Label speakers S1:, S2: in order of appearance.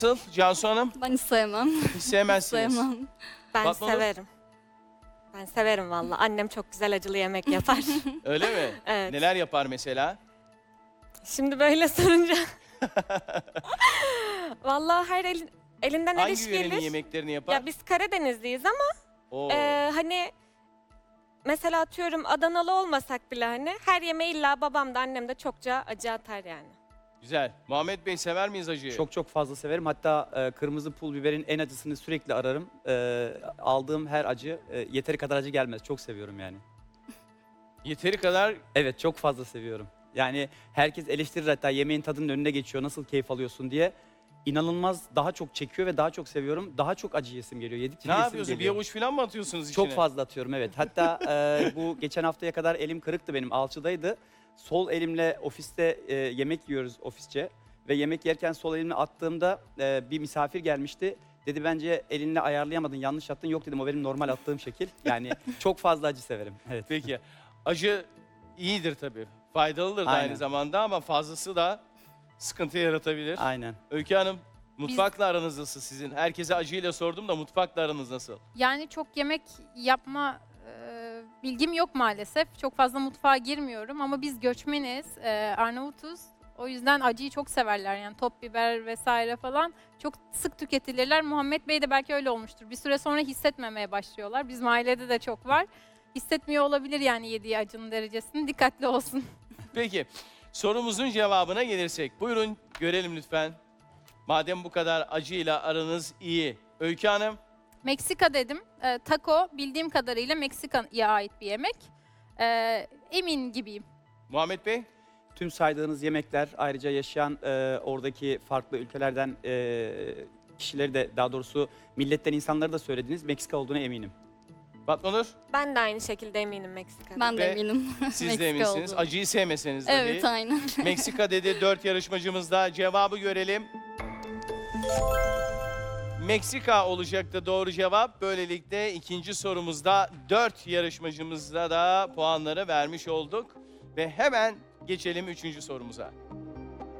S1: Nasıl Cansu Hanım?
S2: Ben hiç sevmem.
S1: Hiç sevmezsiniz.
S2: Sevmem.
S3: Ben
S1: Fatma Nur?
S3: severim. Ben severim valla. Annem çok güzel acılı yemek yapar.
S1: Öyle mi?
S3: Evet.
S1: Neler yapar mesela?
S3: Şimdi böyle sorunca... Valla elinden her
S1: Hangi
S3: iş
S1: yörenin
S3: gelir.
S1: yemeklerini yapar?
S3: Ya biz Karadenizliyiz ama
S1: Oo,
S3: hani mesela atıyorum Adanalı olmasak bile hani her yemeği illa babam da annem de çokça acı atar yani.
S1: güzel. Muhammed Bey sever miyiz acıyı?
S4: Çok çok fazla severim. Hatta kırmızı pul biberin en acısını sürekli ararım. Aldığım her acı yeteri kadar acı gelmez. Çok seviyorum yani.
S1: Yeteri kadar
S4: Evet, çok fazla seviyorum. Yani herkes eleştirir, hatta yemeğin tadının önüne geçiyor, nasıl keyif alıyorsun diye. İnanılmaz daha çok çekiyor ve daha çok seviyorum. Daha çok acı yesim geliyor. Yedikçe
S1: ne
S4: yesim
S1: yapıyorsun? Bir
S4: geliyor.
S1: avuç falan mı atıyorsunuz içine?
S4: Çok fazla atıyorum, evet. Hatta bu geçen haftaya kadar elim kırıktı benim, alçıdaydı. Sol elimle ofiste yemek yiyoruz ofisçe. Ve yemek yerken sol elimle attığımda bir misafir gelmişti. Dedi bence elinle ayarlayamadın, yanlış attın. Yok dedim, o benim normal attığım şekil. Yani çok fazla acı severim. Evet.
S1: Peki. Acı iyidir tabii. Faydalıdır da aynı
S4: Aynen.
S1: zamanda ama fazlası da sıkıntı yaratabilir.
S4: Aynen.
S1: Öykü Hanım, mutfakla aranız nasıl sizin? Herkese acıyla sordum da mutfakla aranız nasıl?
S5: Yani çok yemek yapma bilgim yok maalesef. Çok fazla mutfağa girmiyorum ama biz göçmeniz, Arnavutuz. O yüzden acıyı çok severler, yani top biber vesaire falan çok sık tüketilirler. Muhammed Bey de belki öyle olmuştur. Bir süre sonra hissetmemeye başlıyorlar. Bizim ailede de çok var. Hissetmiyor olabilir yani yediği acının derecesini. Dikkatli olsun.
S1: Peki, sorumuzun cevabına gelirsek. Buyurun görelim lütfen. Madem bu kadar acıyla aranız iyi. Öykü Hanım,
S5: Meksika dedim. Taco bildiğim kadarıyla Meksika'ya ait bir yemek. Emin gibiyim.
S1: Muhammed Bey?
S4: Tüm saydığınız yemekler, ayrıca yaşayan oradaki farklı ülkelerden kişileri de, daha doğrusu milletten insanları da söylediniz. Meksika olduğuna eminim.
S1: Fatma Nur?
S3: Ben de aynı şekilde eminim Meksika'da.
S2: Ben de
S1: Ve
S2: eminim.
S1: Siz de
S2: Meksika
S1: eminsiniz.
S2: olduğunu.
S1: Acıyı sevmeseniz de
S2: Evet,
S1: değil.
S2: aynen.
S1: Meksika dedi 4 yarışmacımız da. Cevabı görelim. Meksika olacaktı doğru cevap. Böylelikle ikinci sorumuzda 4 yarışmacımızda da puanları vermiş olduk. Ve hemen geçelim 3. sorumuza.